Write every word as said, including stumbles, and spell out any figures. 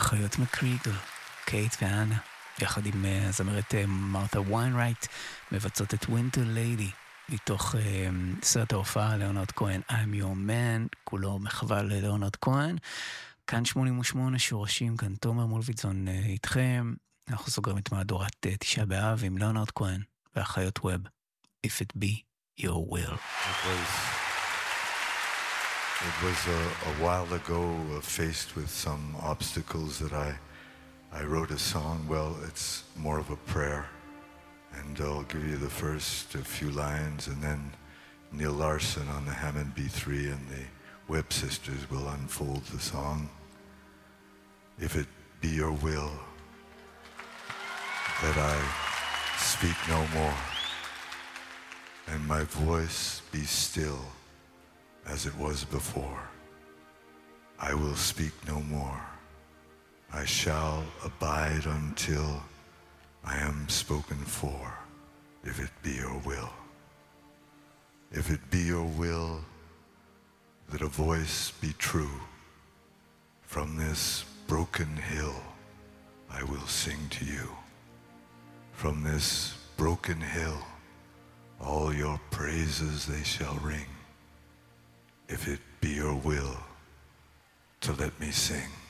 האחיות מקריגל, קייט ואנה, יחד עם uh, הזמרת uh, מרתה ויינרייט, מבצעות את Winter Lady, מתוך uh, סרט ההופעה ליאונרד כהן, I'm Your Man, כולו מחווה לליאונרד כהן. כאן שמונים ושמונה שורשים, כאן תומר מולביטזון uh, איתכם. אנחנו סוגרים את מהדורת uh, תשעה באב עם ליאונרד כהן והחיות ווב, If It Be Your Will. It was, it was a, a while ago, uh, faced with some obstacles that I I wrote a song. Well, it's more of a prayer, and I'll give you the first a few lines, and then Neil Larson on the Hammond B three and the Webb Sisters will unfold the song. If it be your will that I speak no more, and my voice be still as it was before, I will speak no more. I shall abide until I am spoken for, if it be your will. If it be your will that a voice be true, from this broken hill I will sing to you. From this broken hill all your praises they shall ring, if it be your will to let me sing.